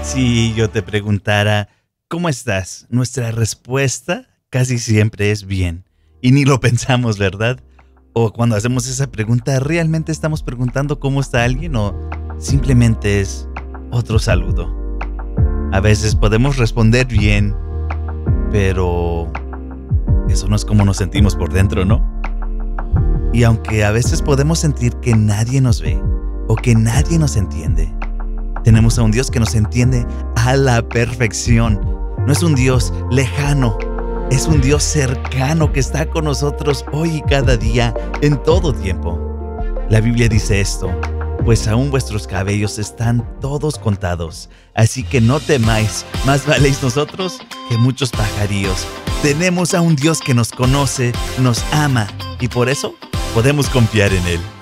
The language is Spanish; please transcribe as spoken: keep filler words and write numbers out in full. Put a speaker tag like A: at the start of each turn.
A: Si yo te preguntara, ¿cómo estás? Nuestra respuesta casi siempre es bien. Y ni lo pensamos, ¿verdad? O cuando hacemos esa pregunta, ¿realmente estamos preguntando cómo está alguien o simplemente es otro saludo? A veces podemos responder bien, pero eso no es como nos sentimos por dentro, ¿no? Y aunque a veces podemos sentir que nadie nos ve o que nadie nos entiende, tenemos a un Dios que nos entiende a la perfección. No es un Dios lejano, es un Dios cercano que está con nosotros hoy y cada día, en todo tiempo. La Biblia dice esto: pues aún vuestros cabellos están todos contados. Así que no temáis, más valéis nosotros que muchos pajarillos. Tenemos a un Dios que nos conoce, nos ama y por eso podemos confiar en Él.